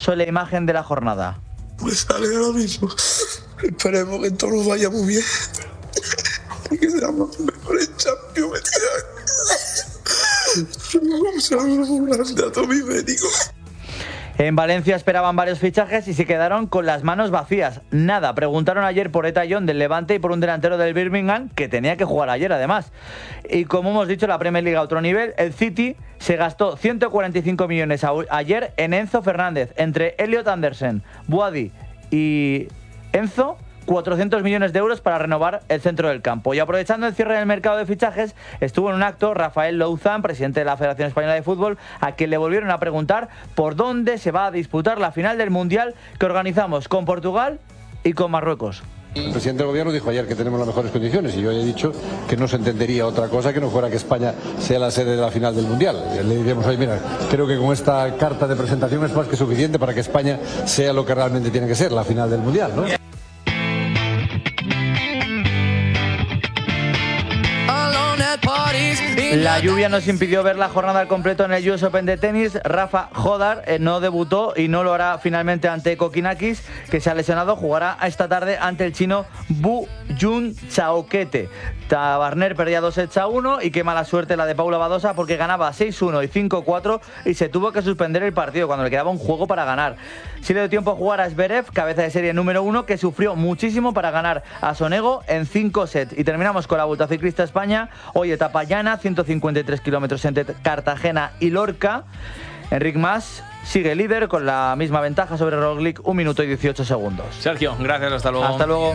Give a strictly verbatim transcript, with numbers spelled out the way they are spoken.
son la imagen de la jornada. Pues sale ahora mismo. Esperemos que todo nos vaya muy bien y que seamos los mejores Champions. Vamos a dar un grande a todo mi médico. En Valencia esperaban varios fichajes y se quedaron con las manos vacías. Nada, preguntaron ayer por Eta John del Levante y por un delantero del Birmingham que tenía que jugar ayer además. Y como hemos dicho, la Premier League a otro nivel, el City se gastó ciento cuarenta y cinco millones a ayer en Enzo Fernández. Entre Elliot Anderson, Boadi y Enzo, cuatrocientos millones de euros para renovar el centro del campo. Y aprovechando el cierre del mercado de fichajes, estuvo en un acto Rafael Louzán, presidente de la Federación Española de Fútbol, a quien le volvieron a preguntar por dónde se va a disputar la final del Mundial que organizamos con Portugal y con Marruecos. El presidente del gobierno dijo ayer que tenemos las mejores condiciones y yo he dicho que no se entendería otra cosa que no fuera que España sea la sede de la final del Mundial. Le diríamos, oye, mira, creo que con esta carta de presentación es más que suficiente para que España sea lo que realmente tiene que ser, la final del Mundial, ¿no? La lluvia nos impidió ver la jornada al completo en el U S Open de tenis. Rafa Jodar eh, no debutó y no lo hará finalmente ante Kokinakis, que se ha lesionado. Jugará esta tarde ante el chino Bu Jun Chaoquete. Tabarner perdía dos sets a uno y qué mala suerte la de Paula Badosa porque ganaba seis uno y cinco cuatro y se tuvo que suspender el partido cuando le quedaba un juego para ganar. Sí le dio tiempo a jugar a Zverev, cabeza de serie número uno, que sufrió muchísimo para ganar a Sonego en cinco sets. Y terminamos con la Vuelta Ciclista España. Hoy etapa llana, ciento cincuenta y tres kilómetros entre Cartagena y Lorca. Enric Mas sigue líder con la misma ventaja sobre Roglic, un minuto y dieciocho segundos. Sergio, gracias, hasta luego. Hasta luego.